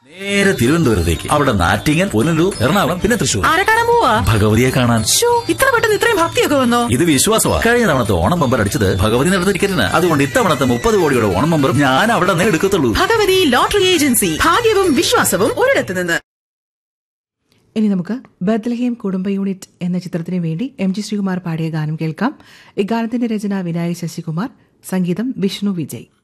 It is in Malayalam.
നേരെ തിരുവനന്തപുരത്തേക്ക്. അവിടെ നാറ്റിങ്ങൽ, പുനലൂർ, എറണാകുളം, പിന്നെ തൃശ്ശൂർ. ആരെ കാണാൻ പോവാ? ഭഗവതിയെ കാണാൻ. ഇത്ര പെട്ടെന്ന് ഇത്രയും ഭക്തിയൊക്കെ വന്നോ? ഇത് വിശ്വാസമാണ്. കഴിഞ്ഞ തവണത്തെ ഓണം ബമ്പർ അടിച്ചത് ഭഗവതി നടത്ത ടിക്കറ്റിന്. അതുകൊണ്ട് ഇത്തവണത്തെ 30 കോടിയുടെ ഓണം ബമ്പർ ഞാൻ അവിടെ നിന്ന് എടുക്കത്തുള്ളൂ. Bhagavathi lottery agency. ഭാഗ്യവും വിശ്വാസവും ഒരിടത്ത് നിന്ന്. ഇനി നമുക്ക് ബത്ലഹേം കുടുംബ യൂണിറ്റ് എന്ന ചിത്രത്തിനു വേണ്ടി MG ശ്രീകുമാർ പാടിയ ഗാനം കേൾക്കാം. ഈ ഗാനത്തിന്റെ രചന വിനായക് ശശികുമാർ, സംഗീതം വിഷ്ണു വിജയ്.